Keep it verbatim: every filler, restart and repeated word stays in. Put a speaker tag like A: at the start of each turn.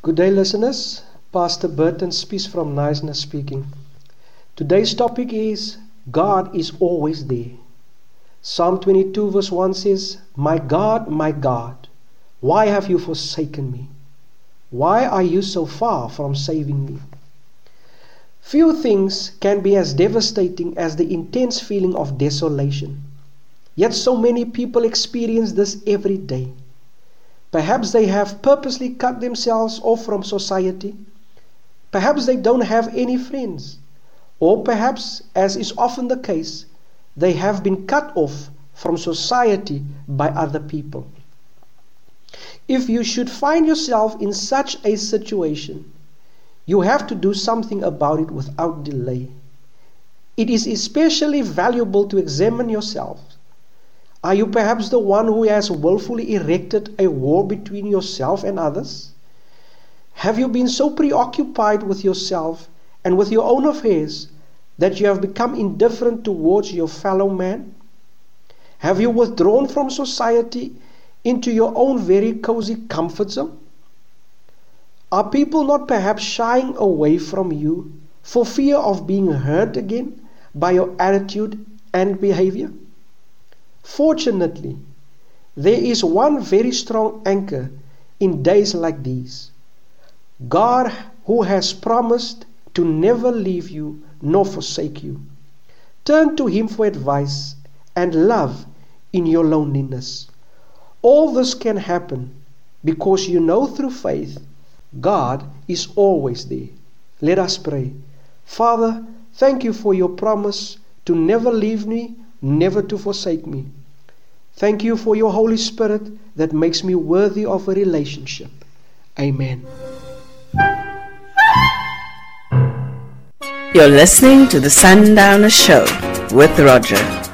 A: Good day, listeners. Pastor Burton Spies from Niceness speaking. Today's topic is God is always there. Psalm twenty-two verse one says, My God, my God, why have you forsaken me? Why are you so far from saving me? Few things can be as devastating as the intense feeling of desolation. Yet so many people experience this every day. Perhaps they have purposely cut themselves off from society. Perhaps they don't have any friends. Or perhaps, as is often the case, they have been cut off from society by other people. If you should find yourself in such a situation, you have to do something about it without delay. It is especially valuable to examine yourself. Are you perhaps the one who has willfully erected a wall between yourself and others? Have you been so preoccupied with yourself and with your own affairs that you have become indifferent towards your fellow man? Have you withdrawn from society into your own very cozy comfort zone? Are people not perhaps shying away from you for fear of being hurt again by your attitude and behavior? Fortunately, there is one very strong anchor in days like these. God, who has promised to never leave you nor forsake you. Turn to Him for advice and love in your loneliness. All this can happen because you know through faith God is always there. Let us pray. Father, thank you for your promise to never leave me, never to forsake me. Thank you for your Holy Spirit that makes me worthy of a relationship. Amen.
B: You're listening to the Sundowner Show with Roger.